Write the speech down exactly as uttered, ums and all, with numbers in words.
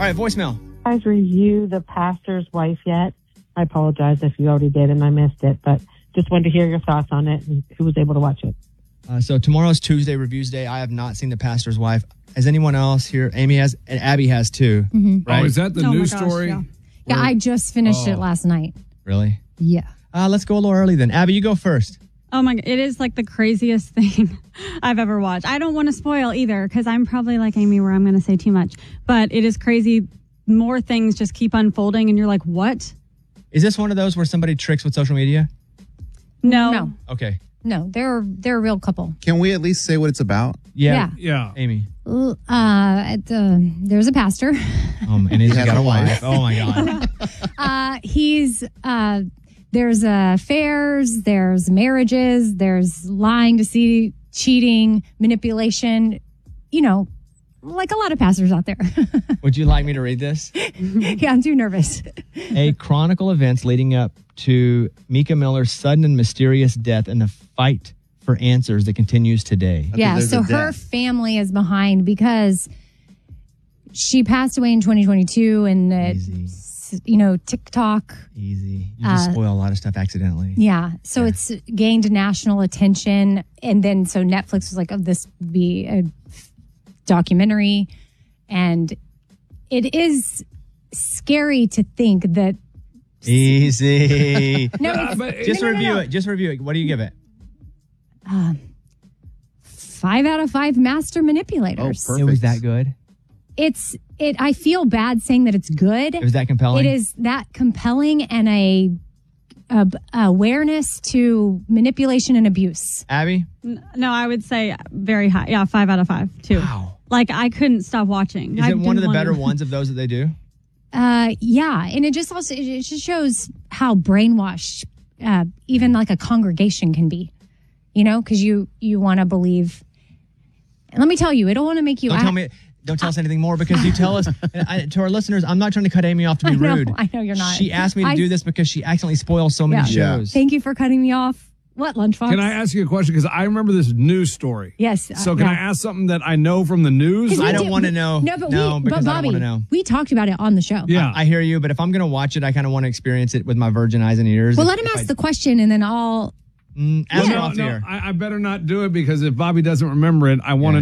right, voicemail. Guys review The Pastor's Wife yet? I apologize if you already did and I missed it, but just wanted to hear your thoughts on it and who was able to watch it. Uh, so tomorrow's Tuesday reviews day. I have not seen The Pastor's Wife. Has anyone else here? Amy has, and Abby has too. Mm-hmm. Right? Oh, is that the Oh news my gosh, story? Yeah, yeah I just finished Oh. it last night. Really? Yeah. Uh, let's go a little early then. Abby, you go first. Oh my, it is like the craziest thing I've ever watched. I don't want to spoil either because I'm probably like Amy where I'm going to say too much, but it is crazy. More things just keep unfolding and you're like, what? Is this one of those where somebody tricks with social media? No. No. Okay. No, they're they're a real couple. Can we at least say what it's about? Yeah. Yeah. Amy. Uh, at the, there's a pastor. Um, and he's He has got a a wife. wife. Oh my God. Uh, he's uh, there's uh, affairs, there's marriages, there's lying, deceit, cheating, manipulation. You know, like a lot of pastors out there. Would you like me to read this? Yeah, I'm too nervous. A chronicle events leading up to Mika Miller's sudden and mysterious death and the fight for answers that continues today. Okay, Yeah, there's so a her death. family is behind because she passed away in twenty twenty-two, and uh, Easy. s- you know TikTok. Easy. You just Uh, spoil a lot of stuff accidentally. Yeah, so it's gained national attention, and then so Netflix was like, "Oh, this would be a documentary," and it is scary to think that. Easy. No, Uh, it's, but Just no, no, no, review no. it. Just review it. What do you give it? Five out of five master manipulators. Oh, It was Perfect. that good? It's it. I feel bad saying that it's good. It was that compelling? It is that compelling and a, a awareness to manipulation and abuse. Abby? No, I would say very high. Yeah, five out of five, too. Wow. Like, I couldn't stop watching. Is I it one of the didn't better wanna- ones of those that they do? Uh, yeah, and it just also it just shows how brainwashed uh, even like a congregation can be. You know, because you you want to believe. And let me tell you, it'll want to make you. Don't act- tell me. Don't tell us anything more because you tell us and I, to our listeners. I'm not trying to cut Amy off to be I know, rude. I know you're not. She asked me to I- do this because she accidentally spoils so many Yeah. shows. Thank you for cutting me off. What, Lunchbox? Can I ask you a question? Because I remember this news story. Yes. uh, So can yeah. I ask something that I know from the news? 'Cause we I don't did- wanna we- know. No, but No, we, because but I don't Bobby, wanna know. we talked about it on the show. Yeah. I hear you, but if I'm going to watch it, I kind of want to experience it with my virgin eyes and ears. Well, If- let him if ask I- the question, and then I'll. Mm, ask Yeah. her no, off the no, air. I, I better not do it because if Bobby doesn't remember it, I want to